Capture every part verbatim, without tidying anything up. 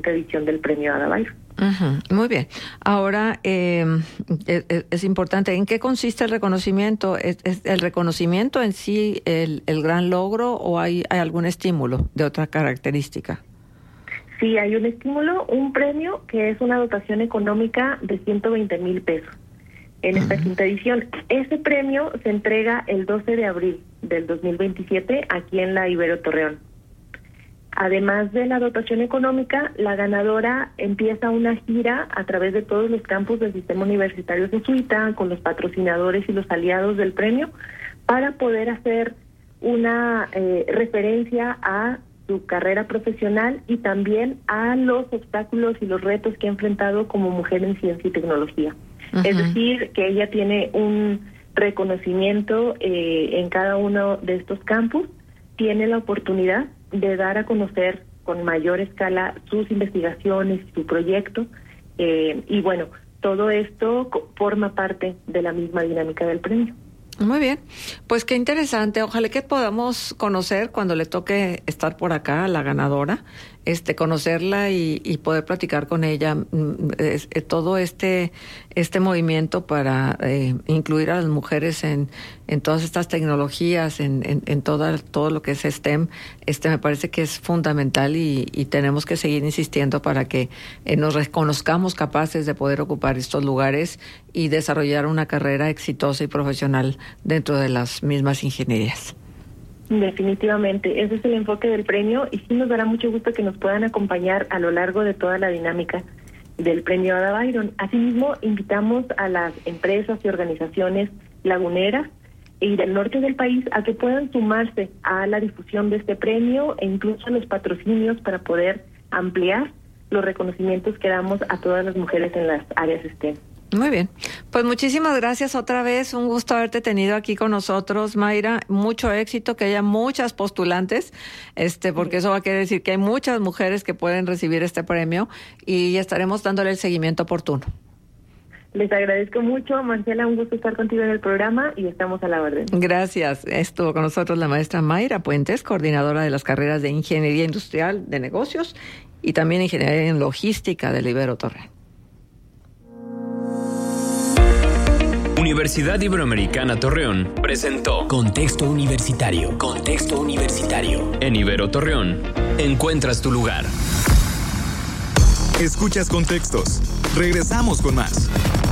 edición del Premio Ada Byron. Uh-huh. Muy bien. Ahora, eh, es, es importante, ¿en qué consiste el reconocimiento? ¿Es, es el reconocimiento en sí el, el gran logro o hay, hay algún estímulo de otra característica? Sí, hay un estímulo, un premio que es una dotación económica de ciento veinte mil pesos en esta uh-huh. quinta edición. Ese premio se entrega el doce de abril del dos mil veintisiete aquí en la Ibero Torreón. Además de la dotación económica, la ganadora empieza una gira a través de todos los campus del sistema universitario jesuita, con los patrocinadores y los aliados del premio, para poder hacer una eh, referencia a su carrera profesional y también a los obstáculos y los retos que ha enfrentado como mujer en ciencia y tecnología. Uh-huh. Es decir, que ella tiene un reconocimiento eh, en cada uno de estos campus, tiene la oportunidad de dar a conocer con mayor escala sus investigaciones, su proyecto, eh, y bueno, todo esto forma parte de la misma dinámica del premio. Muy bien, pues qué interesante. Ojalá que podamos conocer cuando le toque estar por acá a la ganadora, este, conocerla y, y poder platicar con ella es, es, todo este este movimiento para eh, incluir a las mujeres en, en todas estas tecnologías, en, en, en toda, todo lo que es STEM. Este me parece que es fundamental y, y tenemos que seguir insistiendo para que eh, nos reconozcamos capaces de poder ocupar estos lugares y desarrollar una carrera exitosa y profesional dentro de las mismas ingenierías. Definitivamente, ese es el enfoque del premio y sí nos dará mucho gusto que nos puedan acompañar a lo largo de toda la dinámica del Premio Ada Byron. Asimismo, invitamos a las empresas y organizaciones laguneras y del norte del país a que puedan sumarse a la difusión de este premio e incluso a los patrocinios para poder ampliar los reconocimientos que damos a todas las mujeres en las áreas STEM. Muy bien, pues muchísimas gracias otra vez, un gusto haberte tenido aquí con nosotros, Mayra, mucho éxito, que haya muchas postulantes, este, porque eso va a querer decir que hay muchas mujeres que pueden recibir este premio y estaremos dándole el seguimiento oportuno. Les agradezco mucho, Marcela, un gusto estar contigo en el programa y estamos a la orden. Gracias, estuvo con nosotros la maestra Mayra Puentes, coordinadora de las carreras de Ingeniería Industrial de Negocios y también Ingeniería en Logística del Ibero Torreón. Universidad Iberoamericana Torreón presentó Contexto Universitario. Contexto Universitario. En Ibero Torreón, encuentras tu lugar. Escuchas Contextos. Regresamos con más.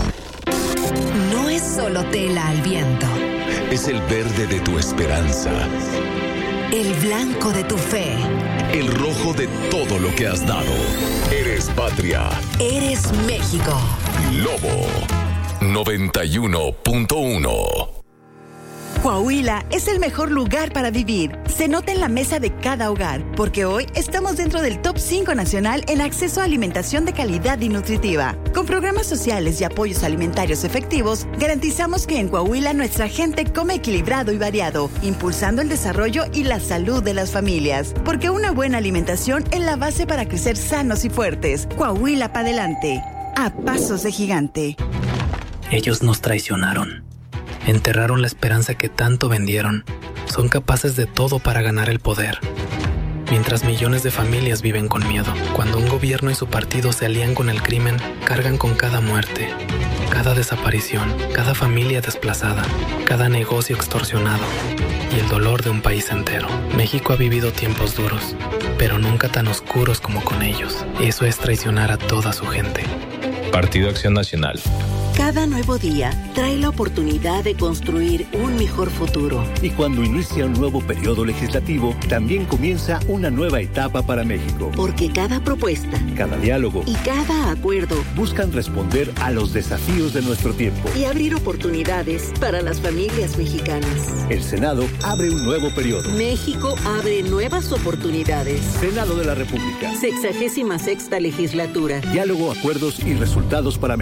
No es solo tela al viento. Es el verde de tu esperanza. El blanco de tu fe. El rojo de todo lo que has dado. Eres patria. Eres México. Lobo noventa y uno punto uno. Coahuila es el mejor lugar para vivir. Se nota en la mesa de cada hogar, porque hoy estamos dentro del top cinco nacional en acceso a alimentación de calidad y nutritiva. Con programas sociales y apoyos alimentarios efectivos, garantizamos que en Coahuila nuestra gente come equilibrado y variado, impulsando el desarrollo y la salud de las familias. Porque una buena alimentación es la base para crecer sanos y fuertes. Coahuila para adelante. A pasos de gigante. Ellos nos traicionaron. Enterraron la esperanza que tanto vendieron. Son capaces de todo para ganar el poder. Mientras millones de familias viven con miedo. Cuando un gobierno y su partido se alían con el crimen, cargan con cada muerte, cada desaparición, cada familia desplazada, cada negocio extorsionado y el dolor de un país entero. México ha vivido tiempos duros, pero nunca tan oscuros como con ellos. Eso es traicionar a toda su gente. Partido Acción Nacional. Cada nuevo día trae la oportunidad de construir un mejor futuro. Y cuando inicia un nuevo periodo legislativo, también comienza una nueva etapa para México. Porque cada propuesta, cada diálogo y cada acuerdo buscan responder a los desafíos de nuestro tiempo y abrir oportunidades para las familias mexicanas. El Senado abre un nuevo periodo. México abre nuevas oportunidades. Senado de la República. Sexagésima sexta legislatura. Diálogo, acuerdos y resultados para México.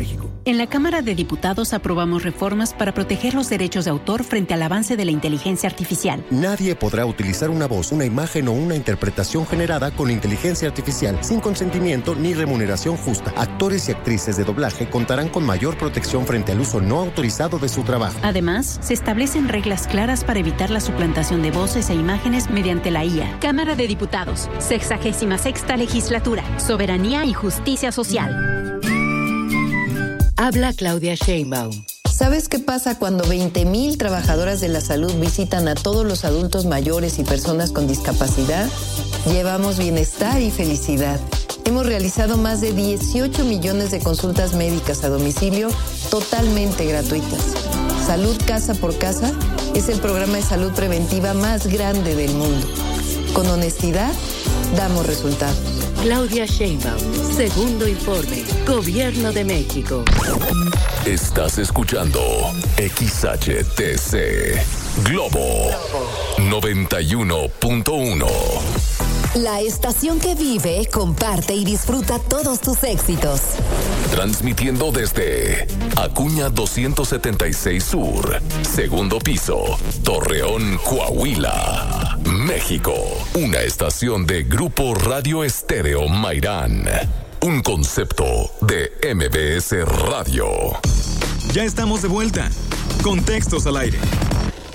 En la Cámara de Diputados aprobamos reformas para proteger los derechos de autor frente al avance de la inteligencia artificial. Nadie podrá utilizar una voz, una imagen o una interpretación generada con inteligencia artificial sin consentimiento ni remuneración justa. Actores y actrices de doblaje contarán con mayor protección frente al uso no autorizado de su trabajo. Además, se establecen reglas claras para evitar la suplantación de voces e imágenes mediante la I A. Cámara de Diputados, sexagésima sexta legislatura, soberanía y justicia social. Habla Claudia Sheinbaum. ¿Sabes qué pasa cuando veinte mil trabajadoras de la salud visitan a todos los adultos mayores y personas con discapacidad? Llevamos bienestar y felicidad. Hemos realizado más de dieciocho millones de consultas médicas a domicilio totalmente gratuitas. Salud Casa por Casa es el programa de salud preventiva más grande del mundo. Con honestidad, damos resultados. Claudia Sheinbaum, segundo informe, Gobierno de México. Estás escuchando X H T C Globo noventa y uno punto uno. La estación que vive, comparte y disfruta todos tus éxitos. Transmitiendo desde Acuña doscientos setenta y seis Sur, segundo piso, Torreón, Coahuila, México. Una estación de Grupo Radio Estéreo Mairán. Un concepto de M B S Radio. Ya estamos de vuelta. Con Textos al Aire.